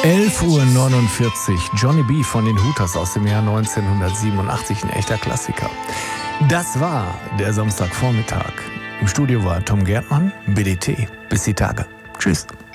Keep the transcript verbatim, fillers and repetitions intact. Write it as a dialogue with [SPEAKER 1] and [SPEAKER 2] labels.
[SPEAKER 1] elf Uhr neunundvierzig, Johnny B. von den Hooters aus dem Jahr neunzehnhundertsiebenundachtzig, ein echter Klassiker. Das war der Samstagvormittag. Im Studio war Tom Gärtmann, B D T. Bis die Tage. Tschüss.